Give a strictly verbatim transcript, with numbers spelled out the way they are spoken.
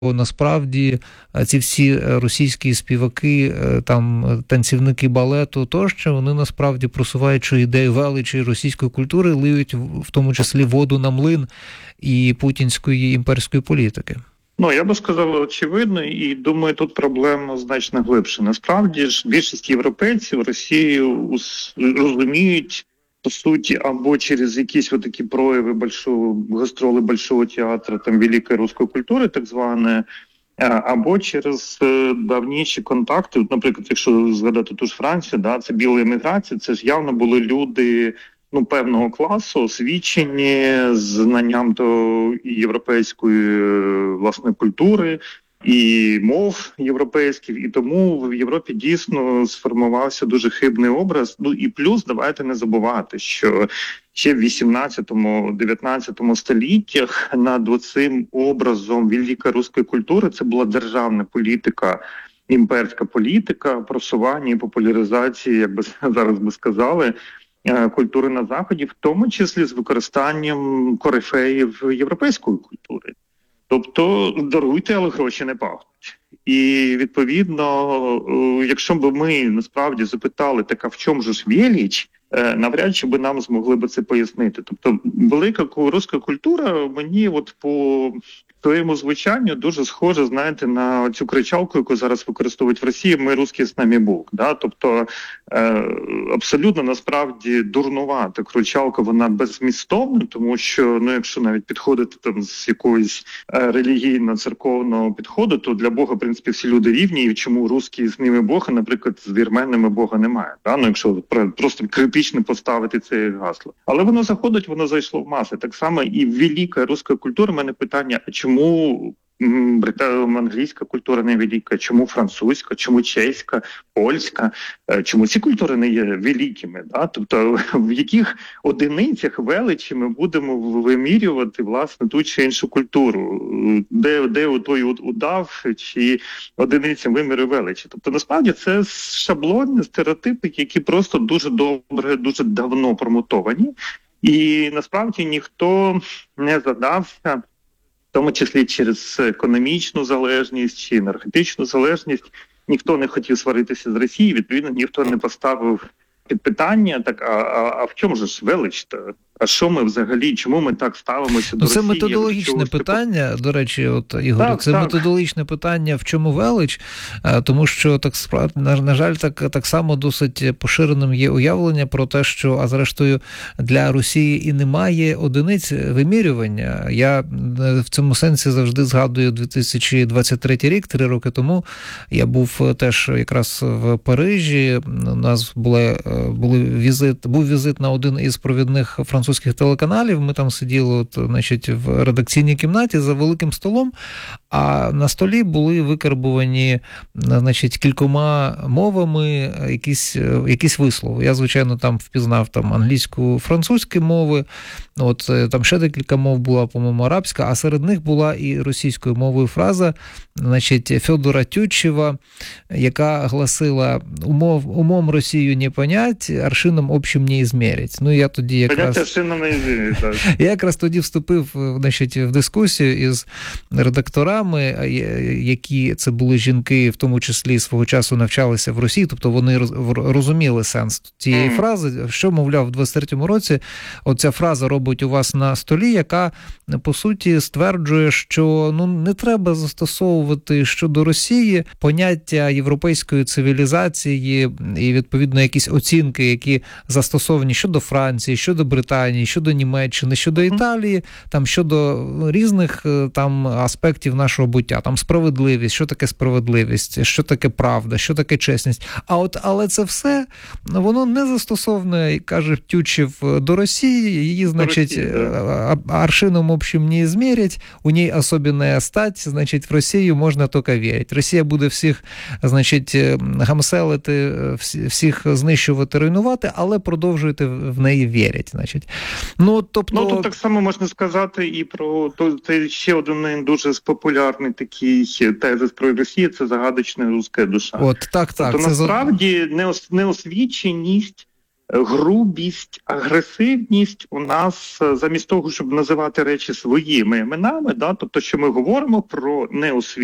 насправді ці всі російські співаки, там танцівники балету тощо, вони насправді просуваючи ідею величі російської культури, лиють в тому числі воду на млин і путінської імперської політики. Ну, я би сказав, очевидно, і думаю, тут проблема значно глибше. Насправді ж більшість європейців Росію розуміють, по суті, або через якісь отакі прояви большого, гастроли Большого театру, там, великої руської культури, так зване, або через давніші контакти. Наприклад, якщо згадати ту ж Францію, да, це біла еміграція, це ж явно були люди, ну, певного класу, освічені, з знанням до європейської, власне, культури і мов європейських, і тому в Європі дійсно сформувався дуже хибний образ. Ну і плюс, давайте не забувати, що ще в вісімнадцятому-дев'ятнадцятому століттях над цим образом великої руської культури це була державна політика, імперська політика, просування і популяризації, як би зараз би сказали, культури на Заході, в тому числі з використанням корифеїв європейської культури. Тобто, даруйте, але гроші не пахнуть. І, відповідно, якщо б ми насправді запитали, так а в чому ж велич, навряд чи би нам змогли б це пояснити. Тобто, велика руська культура мені от по своєму звучанню дуже схожа, знаєте, на цю кричалку, яку зараз використовують в Росії «Ми русський, з нами Бог». Да? Тобто, е, абсолютно, насправді, дурнувата кричалка, вона беззмістовна, тому що, ну, якщо навіть підходити там з якогось е, релігійно-церковного підходу, то для Бога, в принципі, всі люди рівні, і чому русські з ними Бог, а, наприклад, з вірменами Бога немає. Да? Ну, якщо просто критично поставити це гасло. Але воно заходить, воно зайшло в маси. Так само і велика руська культура, в мене питання, а чому Чому англійська культура не велика, чому французька, чому чеська, польська, чому ці культури не є великими? Да? Тобто в яких одиницях величі ми будемо вимірювати, власне, ту чи іншу культуру? Де, де той удав чи одиниця виміру величі? Тобто насправді це шаблонні стереотипи, які просто дуже добре, дуже давно промутовані. І насправді ніхто не задався, в тому числі через економічну залежність чи енергетичну залежність, ніхто не хотів сваритися з Росією, відповідно, ніхто не поставив під питання, так, а, а, а в чому ж велич-то? А що ми взагалі, чому ми так ставимося до Росії? Це методологічне питання, до речі, от, Ігор, так, це так. методологічне питання, в чому велич, тому що, так на, на жаль, так, так само досить поширеним є уявлення про те, що, а зрештою, для Росії і немає одиниць вимірювання. Я в цьому сенсі завжди згадую дві тисячі двадцять третій рік, три роки тому, я був теж якраз в Парижі, у нас були, були візит, був візит на один із провідних французьких телеканалів, ми там сиділи от, значить, в редакційній кімнаті за великим столом, а на столі були викарбувані, значить, кількома мовами якісь, якісь вислови. Я, звичайно, там впізнав там англійську, французьку мови, от там ще декілька мов була, по-моєму, арабська, а серед них була і російською мовою фраза, значить, Федора Тютчева, яка гласила: умов, умом Росію не понять, аршином общим не измерить. Ну, я тоді якраз... Я якраз тоді вступив, значить, в дискусію із редакторами, які це були жінки, в тому числі свого часу навчалися в Росії, тобто вони розуміли сенс цієї mm. фрази, що, мовляв, в двадцять третьому році оця фраза робить у вас на столі, яка, по суті, стверджує, що, ну, не треба застосовувати щодо Росії поняття європейської цивілізації і, відповідно, якісь оцінки, які застосовані щодо Франції, щодо Британії, щодо Німеччини, щодо Італії, там щодо різних там аспектів нашого буття, там справедливість, що таке справедливість, що таке правда, що таке чесність. А от, але це все, воно не застосоване, каже Тютчев, до Росії, її, значить, аршином общим не измерить, у ній особенная стать, значить, в Росію можна тільки вірити. Росія буде всіх, значить, гамселити, всіх знищувати, руйнувати, але продовжуйте в неї вірять, значить. Ну, тобто... ну, тут так само можна сказати і про то, це ще один дуже популярний такий тезис про Росію, це загадочна руська душа. От, так, так. Тобто, це насправді, неос, неосвіченість грубість, агресивність у нас замість того, щоб називати речі своїми іменами, да, тобто, що ми говоримо про неосвіту,